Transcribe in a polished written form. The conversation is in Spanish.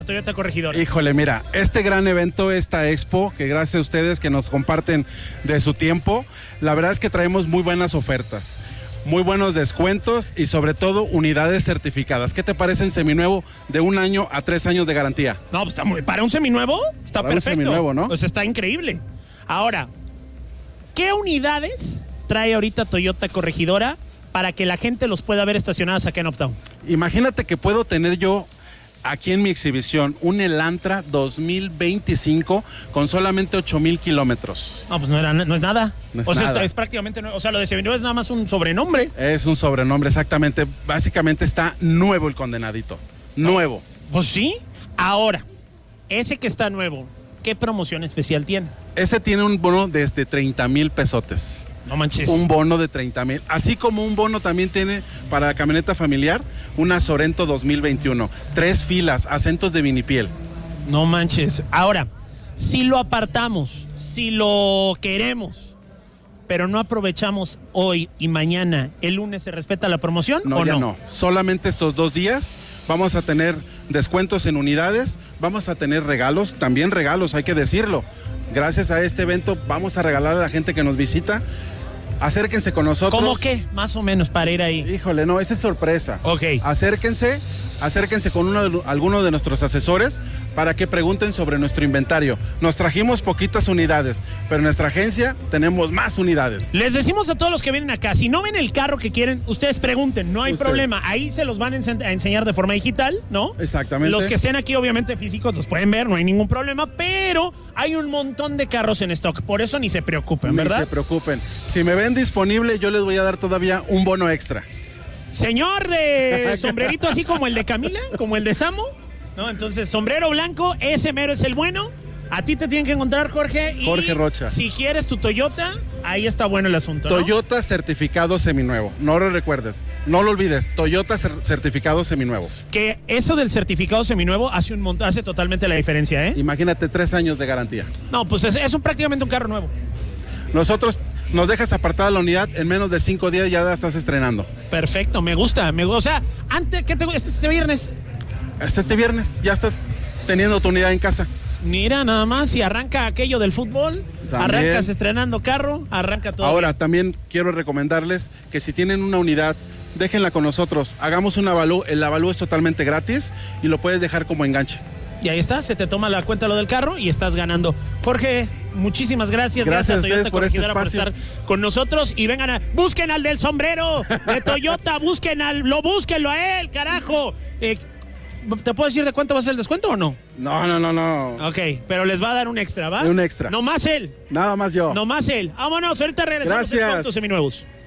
Toyota Corregidora. Híjole, mira, este gran evento, esta expo, que gracias a ustedes que nos comparten de su tiempo, la verdad es que traemos muy buenas ofertas, muy buenos descuentos y sobre todo unidades certificadas. ¿Qué te parece en seminuevo de 1 año a 3 años de garantía? No, pues está muy, para un seminuevo está Para perfecto. un seminuevo, ¿no? Pues está increíble. Ahora, ¿qué unidades trae ahorita Toyota Corregidora para que la gente los pueda ver estacionadas acá en Uptown? Imagínate que puedo tener yo aquí en mi exhibición un Elantra 2025 con solamente 8,000 kilómetros. No, pues no es nada. No es o sea, nada. es prácticamente, o sea, lo de seminuevo es nada más un sobrenombre. Es un sobrenombre, exactamente. Básicamente está nuevo el condenadito. Nuevo. Pues sí. Ahora, ese que está nuevo, ¿qué promoción especial tiene? Ese tiene un bono desde 30,000 pesotes. No manches. Un bono de 30,000. Así como un bono también tiene para la camioneta familiar una Sorento 2021. 3 filas, acentos de vinipiel. No manches. Ahora, si lo apartamos, si lo queremos, pero no aprovechamos hoy y mañana, ¿el lunes se respeta la promoción No, o ya no? no. Solamente estos 2 días vamos a tener descuentos en unidades, vamos a tener regalos, también regalos, hay que decirlo. Gracias a este evento vamos a regalar a la gente que nos visita. Acérquense con nosotros. ¿Cómo qué? Más o menos para ir ahí. Híjole, no, esa es sorpresa. Ok. Acérquense con alguno de nuestros asesores para que pregunten sobre nuestro inventario. Nos trajimos poquitas unidades, pero en nuestra agencia tenemos más unidades. Les decimos a todos los que vienen acá, si no ven el carro que quieren, ustedes pregunten, no hay problema. Ahí se los van a enseñar de forma digital, ¿no? Exactamente. Los que estén aquí, obviamente, físicos, los pueden ver, no hay ningún problema, pero hay un montón de carros en stock, por eso ni se preocupen, ¿verdad? Ni se preocupen. Si me ven disponible, yo les voy a dar todavía un bono extra. Señor de sombrerito así como el de Camila, como el de Samo, ¿no? Entonces, sombrero blanco, ese mero es el bueno. A ti te tienen que encontrar, Jorge. Y Jorge Rocha. Si quieres tu Toyota, ahí está bueno el asunto, ¿no? Toyota certificado seminuevo. No lo recuerdes. No lo olvides. Toyota certificado seminuevo. Que eso del certificado seminuevo hace totalmente la diferencia, ¿eh? Imagínate 3 años de garantía. No, pues es prácticamente un carro nuevo. Nosotros nos dejas apartada la unidad, en menos de 5 días ya la estás estrenando. Perfecto, me gusta. O sea, antes, ¿qué te gusta este viernes? Este viernes ya estás teniendo tu unidad en casa. Mira, nada más, si arranca aquello del fútbol, También. arrancas estrenando carro, arranca todo. Ahora, bien. también quiero recomendarles que si tienen una unidad, déjenla con nosotros. Hagamos un avalúo. El avalúo es totalmente gratis y lo puedes dejar como enganche. Y ahí está, se te toma la cuenta lo del carro y estás ganando. Jorge, muchísimas gracias. Gracias a Toyota ustedes por este Corregidora por espacio. estar con nosotros y vengan busquen al del sombrero de Toyota, búsquenlo a él, carajo. ¿Te puedo decir de cuánto va a ser el descuento o no? No. Ok, pero les va a dar un extra, ¿va? Un extra. No más él. Nada más yo. No más él. Vámonos, ahorita regresamos Gracias. con tus seminuevos.